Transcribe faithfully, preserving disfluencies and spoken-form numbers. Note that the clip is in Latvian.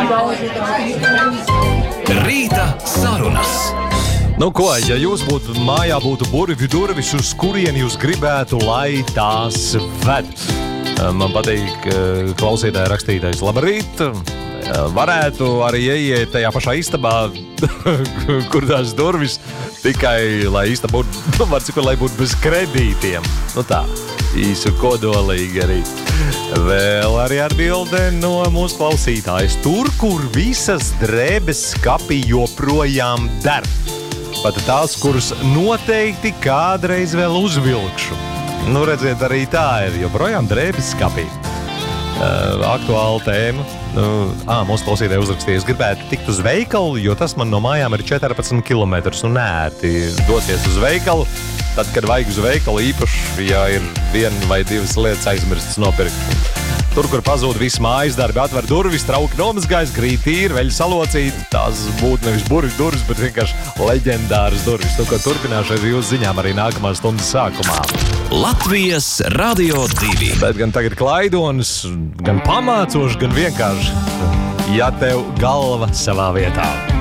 Rīta sarunas. Nu ko, ja jūs būtu mājā, būtu burvju durvis, uz kurieni jūs gribētu, lai tās ved? Man patīk klausītāja rakstītais labrīt. Varētu arī ieiet tajā pašā istabā, kur tās durvis, tikai lai istaba būtu, var cikot, lai būtu bez kredītiem. Nu tā, īsu kodolīgi arī. Vēl arī atbilde no mūsu klausītājas. Tur, kur visas drēbes skapī joprojām der. Pat tās, kuras noteikti kādreiz vēl uzvilkšu. Nu, redziet, arī tā ir, joprojām drēbes skapī. Uh, aktuāla tēma. Nu, ā, mūsu klausītāji uzrakstīja, es gribētu tikt uz veikalu, jo tas man no mājām ir četrpadsmit kilometrus un nērti doties uz veikalu. Tad, kad vajag uz veikalu, īpaši, ja ir viena vai divas lietas aizmirstas nopirkt. Tur, kur pazūd visi mājas darbi, atver durvis, trauki nomazgājas, grīt tīri, veļi salocīt. Tās būtu nevis burvju durvis, bet vienkārši leģendāras durvis. To, ko turpināšu ar jūsu ziņām arī nākamās stundas sākumā. Latvijas Radio divi. Bet gan tagad klaidonis, gan pamācoši, gan vienkārši, ja tev galva savā vietā.